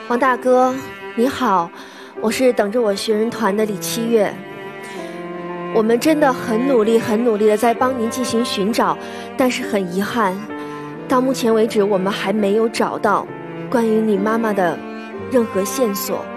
王大哥，你好，我是等着我寻人团的李七月。我们真的很努力的在帮您进行寻找，但是很遗憾，到目前为止我们还没有找到关于你妈妈的任何线索。